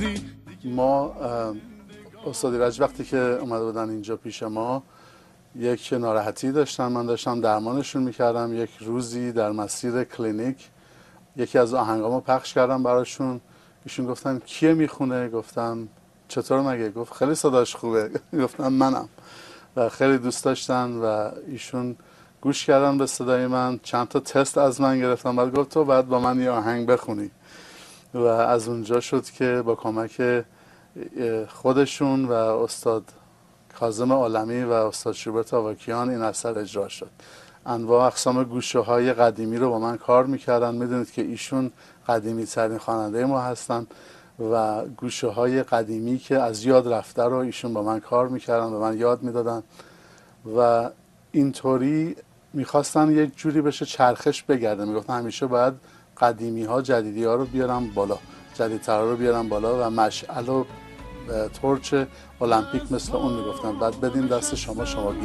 ما استاد ایرج وقتی که اومده بودن اینجا پیش ما یک ناراحتی داشتن، من داشتم درمانشون میکردم. یک روزی در مسیر کلینیک یکی از آهنگامو پخش کردم براشون. ایشون گفتن کیه میخونه؟ گفتم چطور مگه؟ گفت خیلی صداش خوبه. گفتم منم. و خیلی دوست داشتن و ایشون گوش کردن به صدای من، چند تا تست از من گرفتن، بعد گفت تو بعد با من یه آهنگ بخونی. و از اونجا شد که با کمک خودشون و استاد کاظم عالمی و استاد شوبرت آواکیان این اثر اجرا شد. انواع اقسام گوشه های قدیمی رو با من کار میکردن. میدونید که ایشون قدیمی ترین خواننده ما هستن و گوشه های قدیمی که از یاد رفته رو ایشون با من کار میکردن، به من یاد میدادن و اینطوری میخواستن یک جوری بشه چرخش بگرده. میگفتن همیشه باید قدیمی ها جدیدی ها رو بیارن بالا، جدیدتر رو بیارن بالا و مشعل و تورچ المپیک مثل اون میگفتن بعد بدین دست شما